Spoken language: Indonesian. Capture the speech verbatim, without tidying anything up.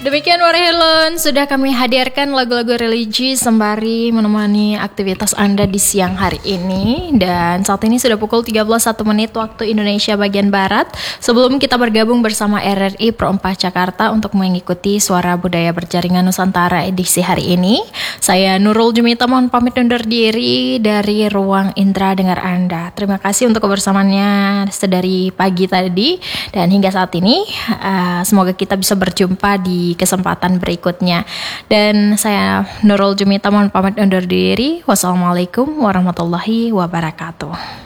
Demikian Warhelon, sudah kami hadirkan lagu-lagu religi sembari menemani aktivitas Anda di siang hari ini. Dan saat ini sudah pukul tiga belas satu menit waktu Indonesia bagian Barat. Sebelum kita bergabung bersama R R I Pro empat Jakarta untuk mengikuti Suara Budaya Berjaringan Nusantara edisi hari ini, saya Nurul Jumita mohon pamit undur diri dari Ruang Indra Dengar Anda. Terima kasih untuk kebersamaannya sedari pagi tadi. Dan hingga saat ini, uh, semoga kita bisa berjumpa di kesempatan berikutnya. Dan saya Nurul Jumita mohon pamit undur diri. Wassalamualaikum warahmatullahi wabarakatuh.